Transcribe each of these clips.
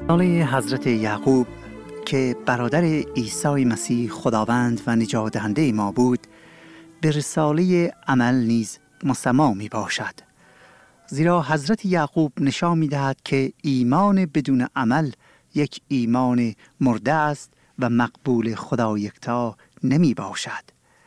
رساله حضرت یعقوب که برادر عیسی مسیح خداوند و نجات دهنده ما بود، به رساله عمل نیز مسما می باشد. زیرا حضرت یعقوب نشان می دهد که ایمان بدون عمل یک ایمان مرده است و مقبول خدا یکتا نمی باشد.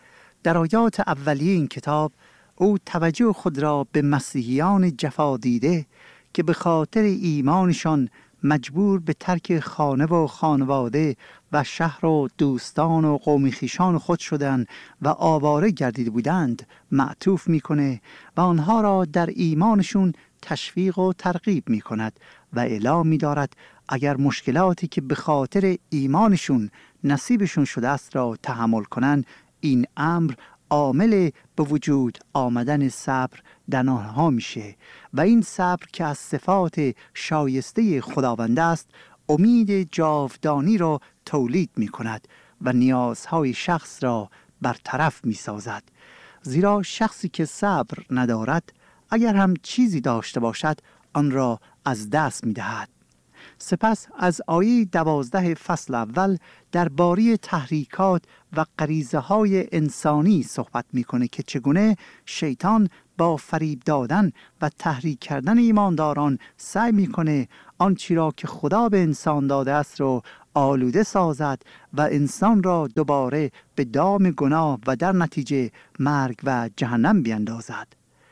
در آیات اولیه این کتاب او توجه خود را به مسیحیان جفا دیده که به خاطر ایمانشان مجبور به ترک خانه و خانواده و شهر و دوستان و قوم خویشان خود شدند و آواره گردیده بودند معطوف میکنه و آنها را در ایمانشون تشویق و ترغیب میکند و اعلام می‌دارد اگر مشکلاتی که به خاطر ایمانشون نصیبشون شده است را تحمل کنند، این امر عامل به وجود آمدن صبر در آنها میشه و این صبر که از صفات شایسته خداوند است امید جاودانی را تولید می کند و نیازهای شخص را برطرف می سازد. زیرا شخصی که صبر ندارد اگر هم چیزی داشته باشد آن را از دست می دهد. سپس از آیه 12 فصل اول درباره تحریکات و غریزه های انسانی صحبت میکنه که چگونه شیطان با فریب دادن و تحریک کردن ایمانداران سعی میکنه آنچه را که خدا به انسان داده است را آلوده سازد و انسان را دوباره به دام گناه و در نتیجه مرگ و جهنم بیندازد.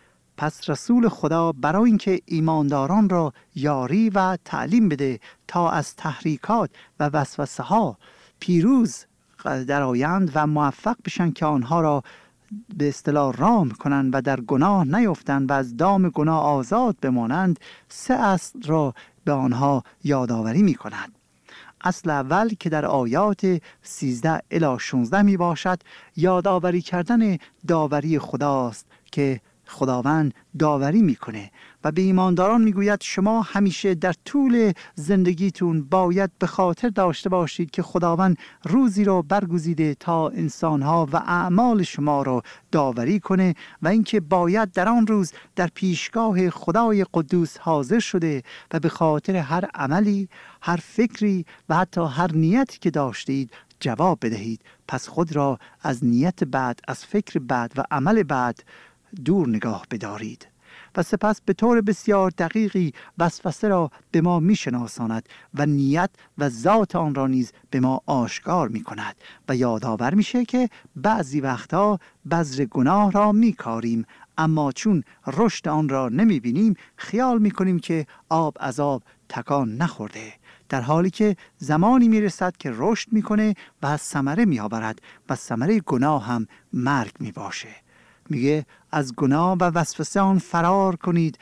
پس رسول خدا برای اینکه ایمانداران را یاری و تعلیم بده تا از تحریکات و وسوسه ها پیروز درآیند و موفق بشن که آنها را به اصطلاح رام کنند و در گناه نیفتند و از دام گناه آزاد بمانند، 3 اصل را به آنها یادآوری می کند. اصل اول که در آیات 13 الی 16 می باشد یادآوری کردن داوری خداست که خداوند داوری میکنه و به ایمانداران میگوید شما همیشه در طول زندگیتون باید به خاطر داشته باشید که خداوند روزی را برگزیده تا انسانها و اعمال شما را داوری کنه و اینکه باید در آن روز در پیشگاه خدای قدوس حاضر شده و به خاطر هر عملی، هر فکری و حتی هر نیتی که داشتید جواب بدهید. پس خود را از نیت بد، از فکر بد و عمل بد دور نگاه بدارید. و سپس به طور بسیار دقیقی وسوسه را به ما میشناساند و نیت و ذات آن را نیز به ما آشکار می کند و یادآور میشه که بعضی وقتها بذر گناه را میکاریم اما چون رشد آن را نمی بینیم خیال میکنیم که آب از آب تکان نخورده، در حالی که زمانی میرسد که رشد میکنه و از ثمره میآورد و ثمره گناه هم مرگ میباشه. میگه از گناه و وسوسه آن فرار کنید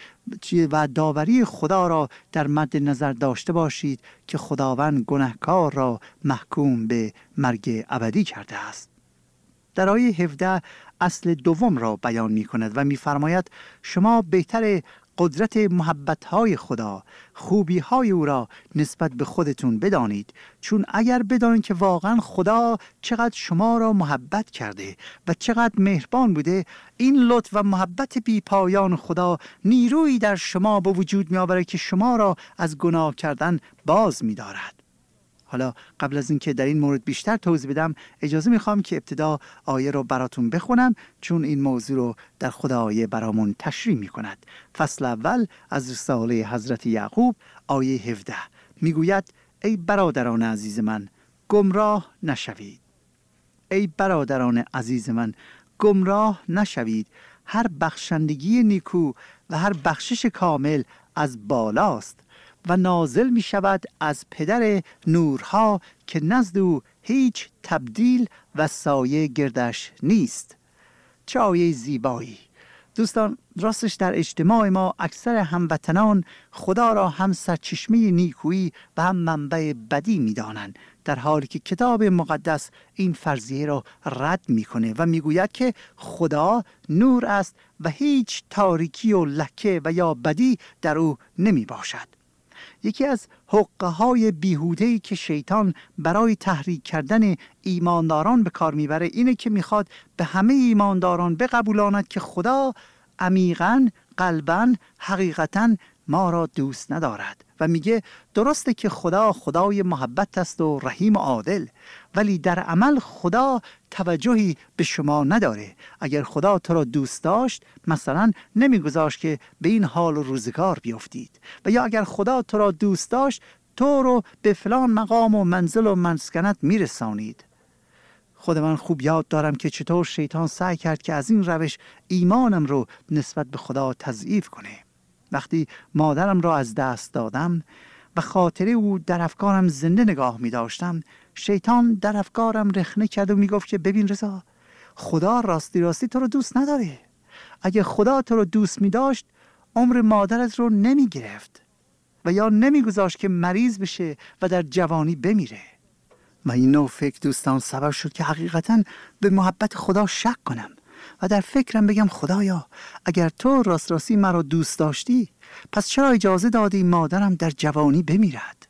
و داوری خدا را در مد نظر داشته باشید که خداوند گناهکار را محکوم به مرگ ابدی کرده است. در آیه 17 اصل دوم را بیان می کند و می فرماید شما بهتر قدرت محبت‌های خدا، خوبی‌های او را نسبت به خودتون بدانید، چون اگر بدانید که واقعا خدا چقدر شما را محبت کرده و چقدر مهربان بوده، این لطف و محبت بی پایان خدا نیرویی در شما به وجود می‌آورد که شما را از گناه کردن باز می‌دارد. حالا قبل از اینکه در این مورد بیشتر توضیح بدم اجازه میخوام که ابتدا آیه رو براتون بخونم، چون این موضوع رو در خود آیه برامون تشریح میکند. فصل اول از رساله حضرت یعقوب آیه 17 میگوید ای برادران عزیز من گمراه نشوید. ای برادران عزیز من گمراه نشوید. هر بخشندگی نیکو و هر بخشش کامل از بالاست و نازل می شود از پدر نورها که نزد او هیچ تبدیل و سایه گردش نیست. چه آیه زیبایی! دوستان، راستش در اجتماع ما اکثر هموطنان خدا را هم سرچشمه نیکویی و هم منبع بدی می دانند، در حالی که کتاب مقدس این فرضیه را رد میکنه و میگوید که خدا نور است و هیچ تاریکی و لکه و یا بدی در او نمی باشد. یکی از حقه‌های بیهوده‌ای که شیطان برای تحریک کردن ایمانداران به کار میبره اینه که میخواد به همه ایمانداران بقبولاند که خدا عمیقاً، قلباً، حقیقتاً ما را دوست ندارد و میگه درسته که خدا خدای محبت است و رحیم و عادل، ولی در عمل خدا توجهی به شما نداره. اگر خدا تو را دوست داشت مثلا نمیگذاشت که به این حال و روزگار بیفتید، و یا اگر خدا تو را دوست داشت تو رو به فلان مقام و منزل و مسکنت میرسانید. خود من خوب یاد دارم که چطور شیطان سعی کرد که از این روش ایمانم رو نسبت به خدا تضعیف کنه. وقتی مادرم را از دست دادم و خاطره او در افکارم زنده نگاه می داشتم، شیطان در افکارم رخنه کرد و می گفت که ببین رضا، خدا راستی تو رو دوست نداره. اگه خدا تو رو دوست می داشت عمر مادرت رو نمی گرفت و یا نمی گذاشت که مریض بشه و در جوانی بمیره. و این نوع فکر دوستان سبب شد که حقیقتاً به محبت خدا شک کنم و در فکرم بگم خدایا اگر تو راستی مرا دوست داشتی پس چرا اجازه دادی مادرم در جوانی بمیرد؟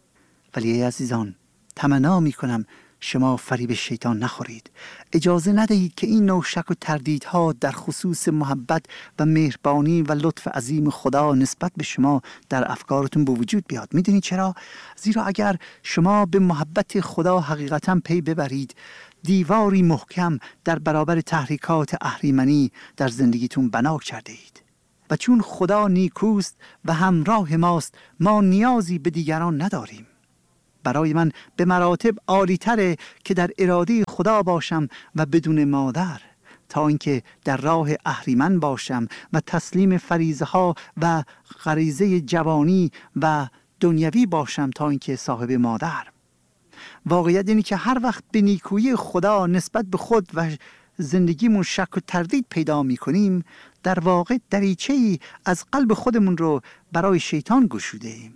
ولی ای عزیزان، تمنا می کنم شما فریب شیطان نخورید. اجازه ندهید که این نوع شک و تردیدها در خصوص محبت و مهربانی و لطف عظیم خدا نسبت به شما در افکارتون به وجود بیاد. میدونید چرا؟ زیرا اگر شما به محبت خدا حقیقتا پی ببرید، دیواری محکم در برابر تحریکات اهریمنی در زندگیتون بنا کرده اید. و چون خدا نیکوست و همراه ماست، ما نیازی به دیگران نداریم. برای من به مراتب عالی تره که در اراده خدا باشم و بدون مادر، تا اینکه در راه اهریمن باشم و تسلیم فریضه ها و غریزه جوانی و دنیوی باشم تا اینکه صاحب مادر. واقعیت اینه که هر وقت به نیکویی خدا نسبت به خود و زندگیمون شک و تردید پیدا می کنیم، در واقع دریچه‌ای از قلب خودمون رو برای شیطان گشوده ایم.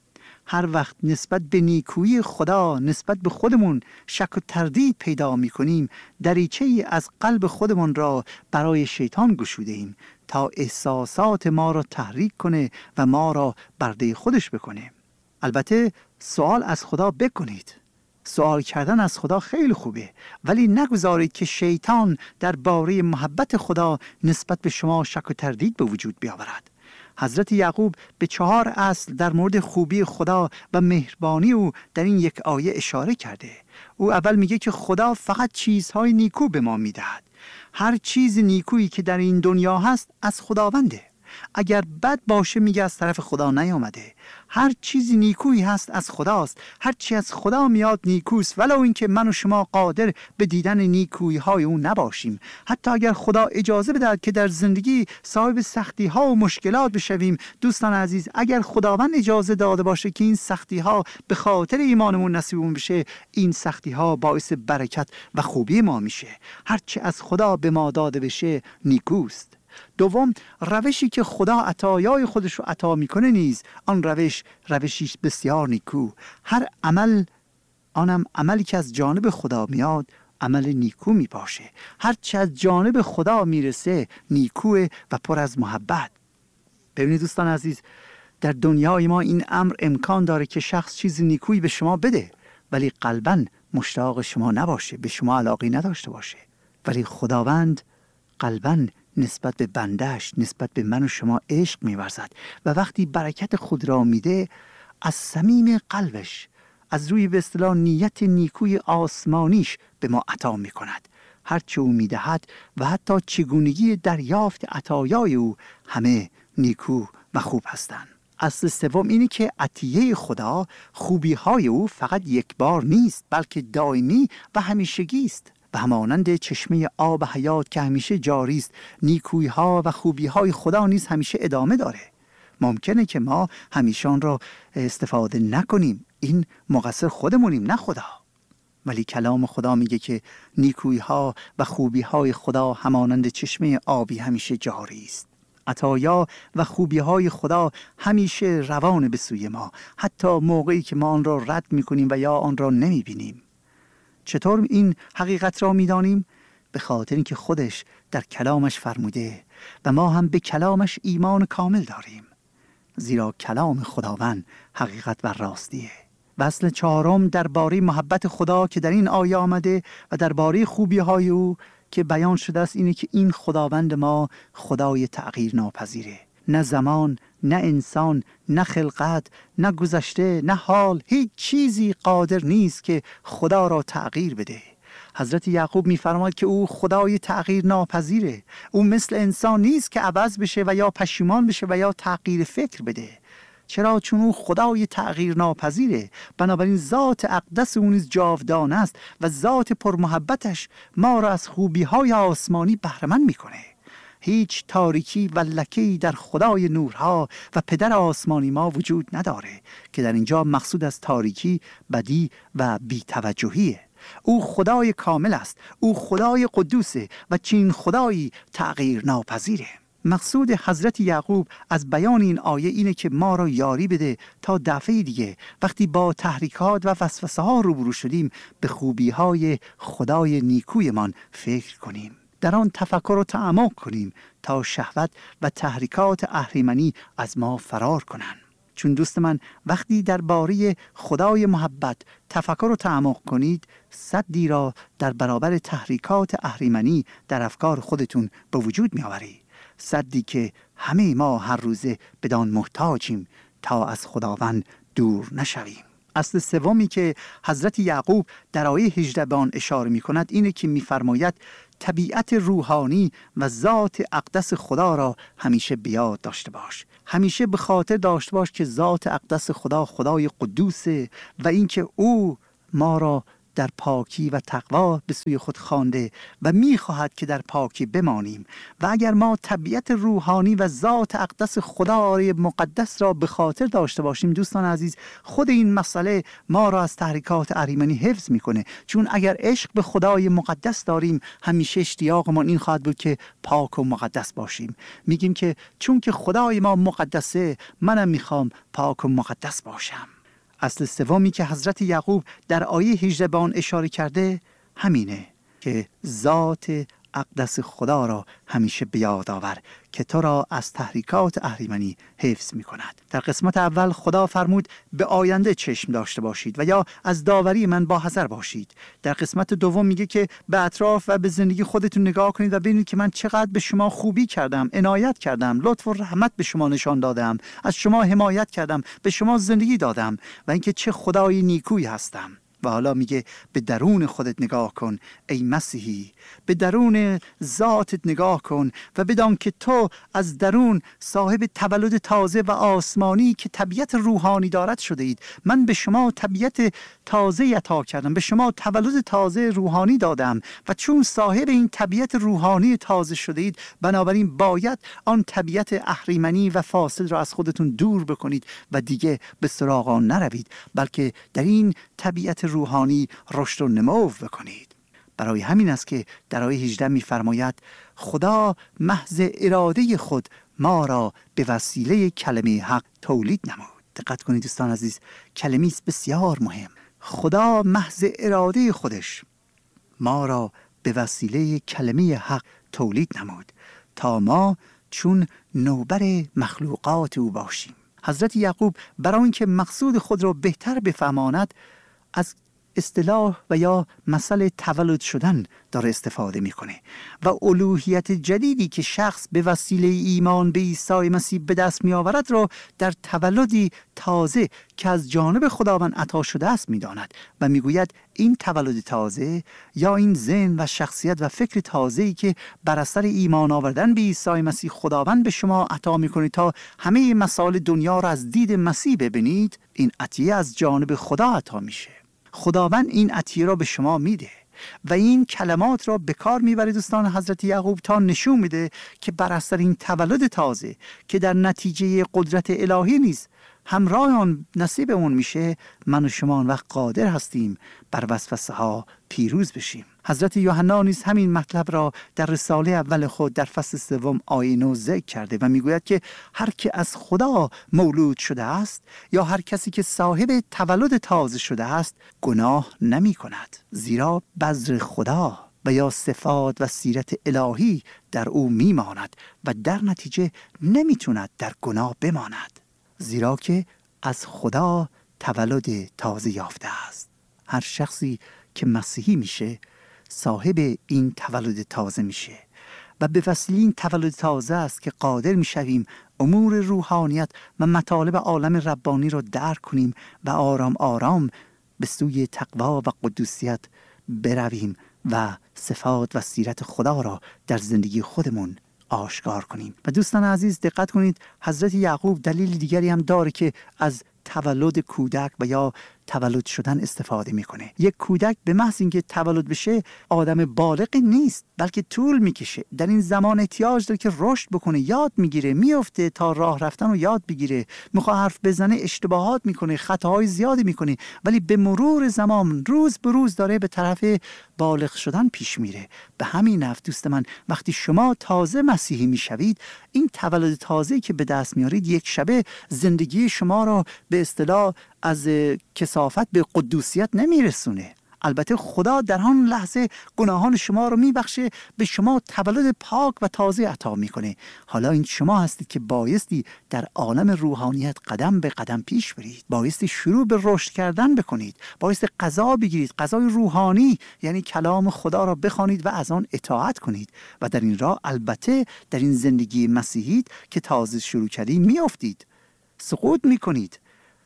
هر وقت نسبت به نیکویی خدا نسبت به خودمون شک و تردید پیدا می کنیم، دریچه‌ای از قلب خودمون را برای شیطان گشوده ایم تا احساسات ما را تحریک کنه و ما را برده خودش بکنه. البته سوال از خدا بکنید. سوال کردن از خدا خیلی خوبه، ولی نگذارید که شیطان درباره محبت خدا نسبت به شما شک و تردید به وجود بیاورد. حضرت یعقوب به 4 اصل در مورد خوبی خدا و مهربانی او در این یک آیه اشاره کرده. او اول میگه که خدا فقط چیزهای نیکو به ما میدهد. هر چیز نیکویی که در این دنیا هست از خداونده. اگر بد باشه میگه از طرف خدا نیامده. هر چیزی نیکویی هست از خداست. هر چی از خدا میاد نیکوست، ولو اینکه من و شما قادر به دیدن نیکویی های اون نباشیم. حتی اگر خدا اجازه بدهد که در زندگی صاحب سختی ها و مشکلات بشویم، دوستان عزیز، اگر خداوند اجازه داده باشه که این سختی ها به خاطر ایمانمون نصیبمون بشه، این سختی ها باعث برکت و خوبی ما میشه. هر چی از خدا به ما داده بشه نیکوست. دوم، روشی که خدا عطایای خودش رو عطا میکنه نیز آن روشی بسیار نیکو. هر عمل، آنم عملی که از جانب خدا میاد، عمل نیکو میباشه. هر چه از جانب خدا میرسه نیکوه و پر از محبت. ببینید دوستان عزیز، در دنیای ما این امر امکان داره که شخص چیز نیکویی به شما بده ولی قلباً مشتاق شما نباشه، به شما علاقه نداشته باشه. ولی خداوند قلباً نسبت به بندش، نسبت به من و شما عشق می‌ورزد و وقتی برکت خود را میده از صمیم قلبش، از روی به اصطلاح نیت نیکوی آسمانیش به ما عطا می‌کند. هر چه او میدهد و حتی چگونگی دریافت عطایای او همه نیکو و خوب هستند. اصل سوم اینه که عطیه خدا، خوبی‌های او فقط یک بار نیست بلکه دائمی و همیشگی است. و همانند چشمه آب حیات که همیشه جاری است، نیکویی‌ها و خوبی‌های خدا نیز همیشه ادامه داره. ممکنه که ما همیشه آن را استفاده نکنیم، این مقصر خودمونیم نه خدا. ولی کلام خدا میگه که نیکویی‌ها و خوبی‌های خدا همانند چشمه آبی همیشه جاری است. عطایا و خوبی‌های خدا همیشه روان به سوی ما، حتی موقعی که ما آن را رد می‌کنیم و یا آن را نمی‌بینیم. چطور این حقیقت را می‌دانیم؟ به خاطر اینکه خودش در کلامش فرموده و ما هم به کلامش ایمان کامل داریم، زیرا کلام خداوند حقیقت و راستیه. و اصل چهارم درباره محبت خدا که در این آیه آمده و درباره خوبی‌های او که بیان شده است اینه که این خداوند ما خدای تغییر ناپذیره. نه زمان، نه انسان، نه خلقت، نه گذشته، نه حال، هیچ چیزی قادر نیست که خدا را تغییر بده. حضرت یعقوب می‌فرماید که او خدای تغییر ناپذیره. او مثل انسان نیست که عوض بشه و یا پشیمان بشه و یا تغییر فکر بده. چرا؟ چون او خدای تغییر ناپذیره. بنابراین ذات اقدس او نیز جاودانه است و ذات پرمحبتش ما را از خوبی‌های آسمانی بهره‌مند می‌کنه. هیچ تاریکی و لکه‌ای در خدای نورها و پدر آسمانی ما وجود نداره که در اینجا مقصود از تاریکی، بدی و بی‌توجهیه. او خدای کامل است، او خدای قدوسه و چنین خدایی تغییر ناپذیره. مقصود حضرت یعقوب از بیان این آیه اینه که ما را یاری بده تا دفعه دیگه وقتی با تحریکات و وسوسه ها روبرو شدیم به خوبی های خدای نیکویمان فکر کنیم، در آن تفکر و تعمق کنیم تا شهوت و تحریکات اهریمنی از ما فرار کنند. چون دوست من وقتی درباره خدای محبت تفکر و تعمق کنید، سدی را در برابر تحریکات اهریمنی در افکار خودتون به وجود می آورید. سدی که همه ما هر روزه بدان محتاجیم تا از خداوند دور نشویم. اصل سومی که حضرت یعقوب در آیه 18 به آن اشاره می کند اینه که می فرماید طبیعت روحانی و ذات اقدس خدا را همیشه بیاد داشته باش. همیشه به خاطر داشته باش که ذات اقدس خدا خدای قدوسه و اینکه او ما را در پاکی و تقوا به سوی خود خوانده و می‌خواهد که در پاکی بمانیم. و اگر ما طبیعت روحانی و ذات اقدس خدای مقدس را به خاطر داشته باشیم، دوستان عزیز، خود این مسئله ما را از تحریکات اهریمنی حفظ میکنه. چون اگر عشق به خدای مقدس داریم، همیشه اشتیاقمان این خواهد بود که پاک و مقدس باشیم. میگیم که چون که خدای ما مقدسه، منم میخوام پاک و مقدس باشم. اصل سومی که حضرت یعقوب در آیه 18 به آن اشاره کرده همینه که ذات اقدس خدا را همیشه به یاد آور که تو را از تحریکات اهریمنی حفظ می کند. در قسمت اول خدا فرمود به آینده چشم داشته باشید و یا از داوری من با حذر باشید. در قسمت دوم میگه که به اطراف و به زندگی خودتون نگاه کنید و ببینید که من چقدر به شما خوبی کردم، عنایت کردم، لطف و رحمت به شما نشان دادم، از شما حمایت کردم، به شما زندگی دادم و اینکه چه خدای نیکویی هستم. و حالا میگه به درون خودت نگاه کن ای مسیحی، به درون ذاتت نگاه کن و بدان که تو از درون صاحب تولد تازه و آسمانی که طبیعت روحانی دارد شده اید. من به شما طبیعت تازه عطا کردم، به شما تولد تازه روحانی دادم و چون صاحب این طبیعت روحانی تازه شده اید، بنابراین باید آن طبیعت اهریمنی و فاسد را از خودتون دور بکنید و دیگه به سراغ آن نروید، بلکه در این طبیعت روحانی رشد و نمو بکنید. برای همین است که در آیه 18 می‌فرماید خدا محض اراده خود ما را به وسیله کلمه حق تولید نمود. دقت کنید دوستان عزیز، کلمه است بسیار مهم. خدا محض اراده خودش ما را به وسیله کلمه حق تولید نمود تا ما چون نوبر مخلوقات او باشیم. حضرت یعقوب برای اینکه مقصود خود را بهتر بفهماند از اصطلاح و یا مسئله تولد شدن داره استفاده میکنه و الوهیت جدیدی که شخص به وسیله ایمان به عیسی مسیح به دست میآورد را در تولدی تازه که از جانب خداوند عطا شده است میداند و میگوید این تولد تازه یا این ذهن و شخصیت و فکر تازه‌ای که بر اثر ایمان آوردن به عیسی مسیح خداوند به شما عطا میکنه تا همه مسائل دنیا را از دید مسیح ببینید، این عطیه از جانب خدا عطا میشه. خداوند این عطیه را به شما میده و این کلمات را به کار میبره دوستان حضرت یعقوب تا نشون میده که بر اثر این تولد تازه که در نتیجه قدرت الهی نیست همراه آن نصیب اون میشه، من و شما آن وقت قادر هستیم بر وسوسه ها پیروز بشیم. حضرت یوحنا نیز همین مطلب را در رساله اول خود در فصل 3 آیه 9 ذکر کرده و میگوید که هر که از خدا مولود شده است یا هر کسی که صاحب تولد تازه شده است گناه نمی کند، زیرا بذر خدا و یا صفات و سیرت الهی در او میماند و در نتیجه نمیتوند در گناه بماند، زیرا که از خدا تولد تازه یافته است. هر شخصی که مسیحی میشه صاحب این تولد تازه میشه و به وسیله این تولد تازه است که قادر میشویم امور روحانیت و مطالب عالم ربانی را درک کنیم و آرام آرام به سوی تقوا و قدوسیت برویم و صفات و سیرت خدا را در زندگی خودمون آشکار کنیم. و دوستان عزیز دقت کنید، حضرت یعقوب دلیل دیگری هم داره که از تولد کودک و یا تولد شدن استفاده میکنه. یک کودک به محض اینکه تولد بشه آدم بالغ نیست، بلکه طول میکشه. در این زمان احتیاج داره که رشد بکنه، یاد میگیره، میفته تا راه رفتن رو یاد بگیره، میخواد حرف بزنه اشتباهات میکنه، خطاهای زیادی میکنه، ولی به مرور زمان روز به روز داره به طرف بالغ شدن پیش میره. به همین نحو دوست من، وقتی شما تازه مسیحی میشوید، این تولد تازه که به دست میارید یک شبه زندگی شما را به اصطلاح از کثافت به قدوسیت نمیرسونه. البته خدا در آن لحظه گناهان شما رو میبخشه، به شما تولد پاک و تازه عطا میکنه. حالا این شما هستید که بایستی در عالم روحانیت قدم به قدم پیش برید، بایستی شروع به رشد کردن بکنید، بایستی غذا بگیرید، غذای روحانی، یعنی کلام خدا را بخوانید و از آن اطاعت کنید. و در این راه البته در این زندگی مسیحیت که تازه شروع کردید میافتید، سقوط میکنید،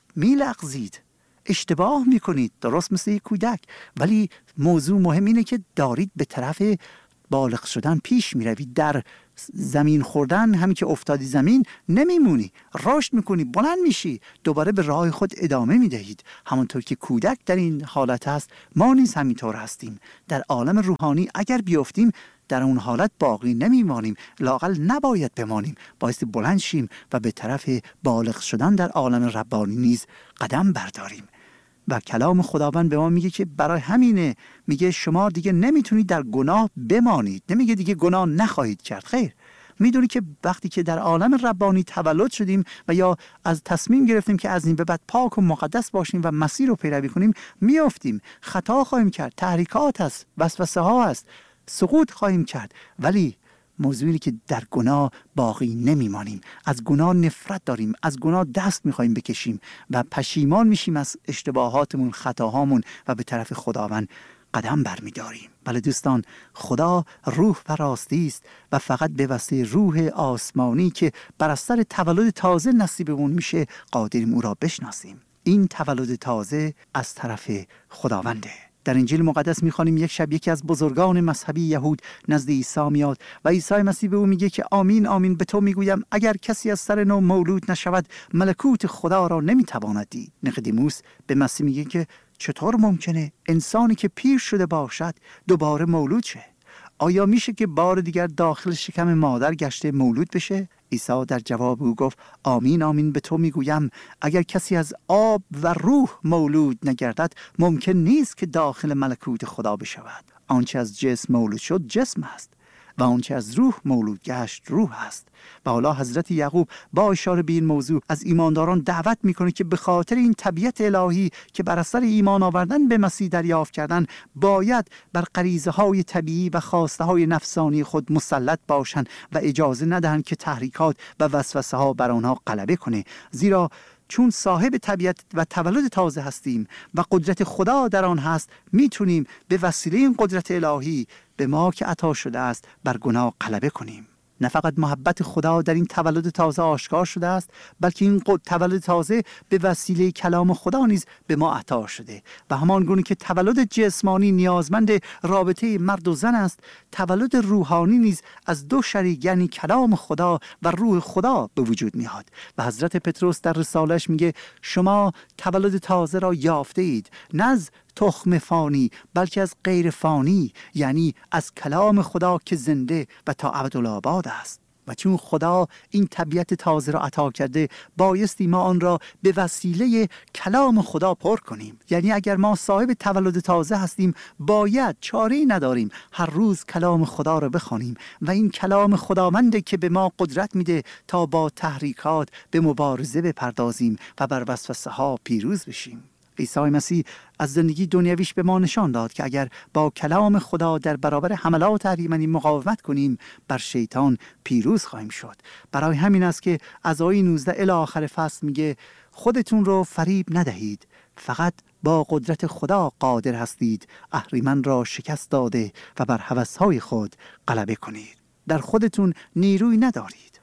میلغزید، اشتباه میکنید، درست مثل یک کودک، ولی موضوع مهم اینه که دارید به طرف بالغ شدن پیش میروید. در زمین خوردن همین که افتادی زمین نمیمونی، رشد میکنی، بلند میشی، دوباره به راه خود ادامه میدهید. همونطور که کودک در این حالت هست، ما نیز همینطور هستیم. در عالم روحانی اگر بیافتیم در اون حالت باقی نمیمانیم، لااقل نباید بمانیم، بایستی بلند شیم و به طرف بالغ شدن در عالم ربانی نیز قدم برداریم. و کلام خداوند به ما میگه که برای همینه، میگه شما دیگه نمیتونید در گناه بمانید، نمیگه دیگه گناه نخواهید کرد، خیر، میدونی که وقتی که در عالم ربانی تولد شدیم و یا از تصمیم گرفتیم که از این به بعد پاک و مقدس باشیم و مسیر رو پیروی کنیم، میافتیم، خطا خواهیم کرد، تحریکات هست، وسوسه ها هست، سقوط خواهیم کرد، ولی موضوعی که در گناه باقی نمیمانیم. از گناه نفرت داریم، از گناه دست میخوایم بکشیم و پشیمان میشیم از اشتباهاتمون، خطاهامون و به طرف خداوند قدم برمیداریم. بله دوستان، خدا روح و راستی است و فقط به وسیله روح آسمانی که بر اثر تولد تازه نصیبمون میشه قادریم او را بشناسیم. این تولد تازه از طرف خداونده. در انجیل مقدس میخوانیم یک شب یکی از بزرگان مذهبی یهود نزد عیسی میاد و عیسی مسیح به او میگه که آمین آمین به تو میگویم اگر کسی از سر نو مولود نشود ملکوت خدا را نمیتواند دید. نیقودیموس به مسیح میگه که چطور ممکنه انسانی که پیر شده باشد دوباره مولود شه؟ آیا میشه که بار دیگر داخل شکم مادر گشته مولود بشه؟ عیسی در جواب او گفت آمین آمین به تو میگویم اگر کسی از آب و روح مولود نگردد ممکن نیست که داخل ملکوت خدا بشود. آنچه از جسم مولود شد جسم است و آنچه از روح مولود گشت روح است. و حالا حضرت یعقوب با اشاره به این موضوع از ایمانداران دعوت میکنه که به خاطر این طبیعت الهی که بر اثر ایمان آوردن به مسیح دریافت کردن باید بر غریزه های طبیعی و خواسته های نفسانی خود مسلط باشند و اجازه ندهند که تحریکات و وسوسه ها بر آنها غلبه کنه، زیرا چون صاحب طبیعت و تولد تازه هستیم و قدرت خدا در آن هست، میتونیم به وسیله این قدرت الهی به ما که عطا شده است بر گناه غلبه کنیم. نه فقط محبت خدا در این تولد تازه آشکار شده است، بلکه این تولد تازه به وسیله کلام خدا نیز به ما عطا شده و همان گونه که تولد جسمانی نیازمند رابطه مرد و زن است، تولد روحانی نیز از دو شریک یعنی کلام خدا و روح خدا به وجود میاد. و حضرت پتروس در رساله‌اش میگه شما تولد تازه را یافته اید، نه از تخم فانی بلکه از غیر فانی، یعنی از کلام خدا که زنده و تا ابدالآباد است. و چون خدا این طبیعت تازه را عطا کرده بایستی ما آن را به وسیله کلام خدا پر کنیم. یعنی اگر ما صاحب تولد تازه هستیم باید، چاره‌ای نداریم، هر روز کلام خدا را بخوانیم و این کلام خداونده که به ما قدرت میده تا با تحریکات به مبارزه بپردازیم و بر وسوسه ها پیروز بشیم. عیسی مسیح از زندگی دنیویش به ما نشان داد که اگر با کلام خدا در برابر حملات اهریمنی مقاومت کنیم بر شیطان پیروز خواهیم شد. برای همین است که از آیه 19 الی آخر فصل میگه خودتون رو فریب ندهید، فقط با قدرت خدا قادر هستید اهریمن را شکست داده و بر هوس‌های خود غلبه کنید. در خودتون نیروی ندارید،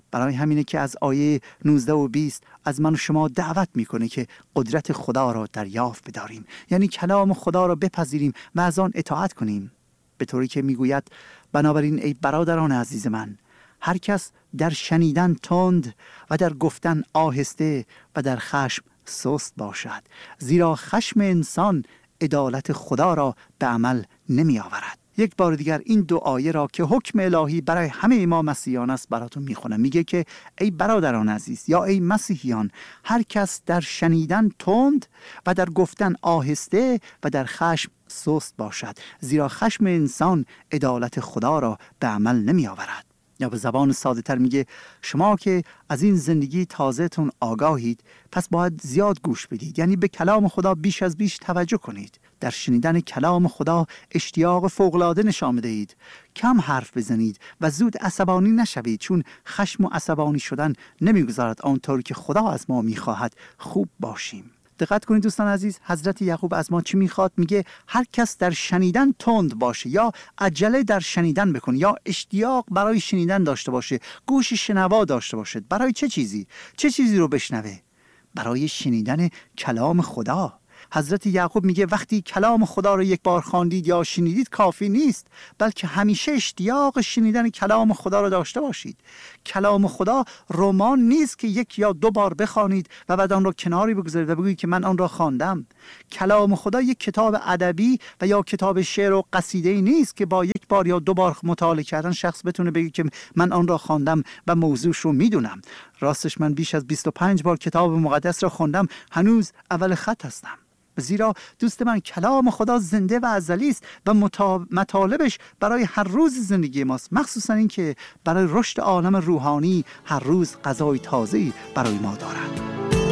برای همینه که از آیه 19 و 20 از من و شما دعوت میکنه که قدرت خدا را دریافت بداریم، یعنی کلام خدا را بپذیریم و از آن اطاعت کنیم، به طوری که میگوید بنابراین ای برادران عزیز من، هر کس در شنیدن تند و در گفتن آهسته و در خشم سست باشد، زیرا خشم انسان عدالت خدا را به عمل نمی آورد. یک بار دیگر این دو آیه را که حکم الهی برای همه ما مسیحیان است براتون میخونم. میگه که ای برادران عزیز یا ای مسیحیان، هر کس در شنیدن تند و در گفتن آهسته و در خشم سست باشد، زیرا خشم انسان عدالت خدا را به عمل نمی آورد. یا به زبان ساده تر میگه شما که از این زندگی تازه‌تون آگاهید، پس باید زیاد گوش بدید، یعنی به کلام خدا بیش از بیش توجه کنید. در شنیدن کلام خدا اشتیاق فوق‌العاده نشان بدهید، کم حرف بزنید و زود عصبانی نشوید، چون خشم و عصبانی شدن نمیگذارد آنطور که خدا از ما میخواهد خوب باشیم. دقت کنید دوستان عزیز، حضرت یعقوب از ما چی میخواد؟ میگه هر کس در شنیدن تند باشه، یا عجله در شنیدن بکنه، یا اشتیاق برای شنیدن داشته باشه، گوش شنوا داشته باشه. برای چه چیزی رو بشنوه؟ برای شنیدن کلام خدا. حضرت یعقوب میگه وقتی کلام خدا رو یک بار خواندید یا شنیدید کافی نیست، بلکه همیشه اشتیاق شنیدن کلام خدا رو داشته باشید. کلام خدا رمان نیست که یک یا دو بار بخوانید و بعد آن رو کناری بگذارید و بگویید که من آن را خواندم. کلام خدا یک کتاب ادبی و یا کتاب شعر و قصیده نیست که با یک بار یا دو بار مطالعه کردن شخص بتونه بگه که من آن را خواندم و موضوعش رو میدونم. راستش من بیش از 25 بار کتاب مقدس را خوندم، هنوز اول خط هستم. زیرا دوست من کلام خدا زنده و ازلی است و مطالبش برای هر روز زندگی ماست، مخصوصا این که برای رشد عالم روحانی هر روز غذای تازه‌ای برای ما دارد.